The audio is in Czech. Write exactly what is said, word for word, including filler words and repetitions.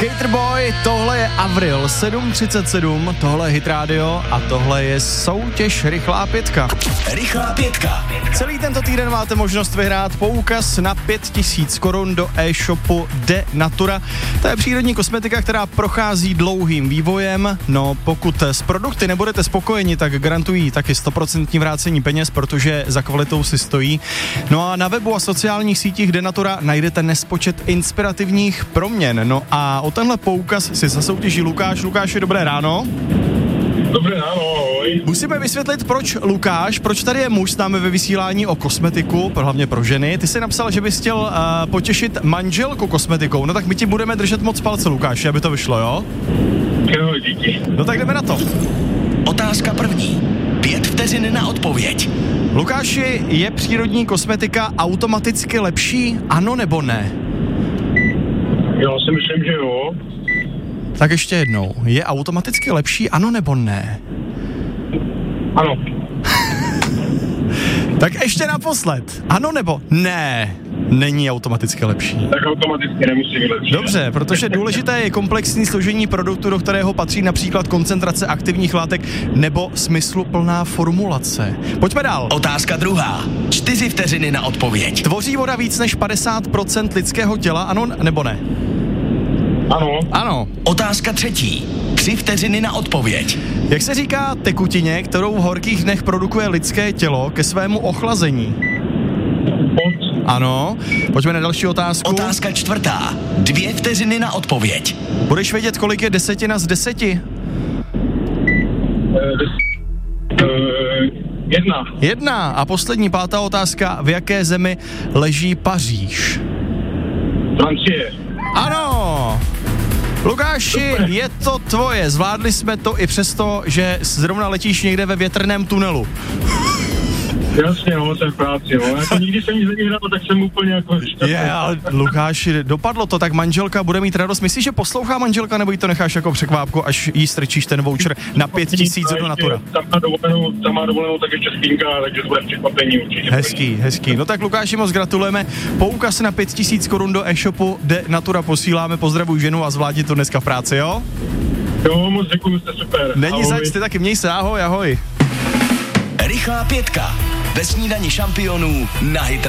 Skaterboy, tohle je Avril, sedm třicet sedm, tohle je Hit Radio a tohle je soutěž Rychlá pětka. Rychlá pětka. Celý tento týden máte možnost vyhrát poukaz na pět tisíc korun do e-shopu De Natura. To je přírodní kosmetika, která prochází dlouhým vývojem. No, pokud s produkty nebudete spokojeni, tak garantují taky sto procent vrácení peněz, protože za kvalitou si stojí. No a na webu a sociálních sítích De Natura najdete nespočet inspirativních proměn. No a o tenhle poukaz si zasoutěží Lukáš. Lukáši, dobré ráno. Dobré ráno, ahoj. Musíme vysvětlit, proč Lukáš, proč tady je muž s námi ve vysílání o kosmetiku, hlavně pro ženy. Ty jsi napsal, že bys chtěl uh, potěšit manželku kosmetikou. No tak my ti budeme držet moc palce, Lukáši, aby to vyšlo, jo? Jo, díky. No tak jdeme na to. Otázka první. Pět vteřin na odpověď. Lukáši, je přírodní kosmetika automaticky lepší, ano nebo ne? Já si myslím, že jo. Tak ještě jednou. Je automaticky lepší, ano nebo ne? Ano. Tak ještě naposled. Ano nebo ne? Není automaticky lepší. Tak automaticky nemusí být lepší. Dobře, protože důležité je komplexní složení produktu, do kterého patří například koncentrace aktivních látek nebo smysluplná formulace. Pojďme dál. Otázka druhá. Čtyři vteřiny na odpověď. Tvoří voda víc než padesát procent lidského těla, ano nebo ne? Ano. Ano. Otázka třetí. Tři vteřiny na odpověď. Jak se říká tekutině, kterou v horkých dnech produkuje lidské tělo ke svému ochlazení? Pot. Ano. Pojďme na další otázku. Otázka čtvrtá. Dvě vteřiny na odpověď. Budeš vědět, kolik je desetina z deseti? Eh, des, eh, jedna. Jedna. A poslední pátá otázka. V jaké zemi leží Paříž? Francie. Ano. Lukáši, je to tvoje. Zvládli jsme to i přesto, že zrovna letíš někde ve větrném tunelu. Jasně, no, jsem v práci, no. Jako nikdy jsem nic nehrál, tak jsem úplně jako... Je, ale Lukáši, dopadlo to, tak manželka bude mít radost. Myslíš, že poslouchá manželka, nebo jí to necháš jako překvápku, až jí strčíš ten voucher na pět tisíc do Natura? Tam má dovolenou, tam má dovolenou, tak ještě spínka, takže to bude překvapení určitě. Hezký, hezký. No tak Lukáši, moc gratulujeme. Poukaz na pět tisíc korun do e-shopu De Natura posíláme. Pozdravuj ženu a zvládni to dneska v práci, jo? Jo, moc děkuju, jste super. Není zač, ty taky měj se, ahoj, ahoj. Rychlá pětka. Ve snídani šampionů na Hit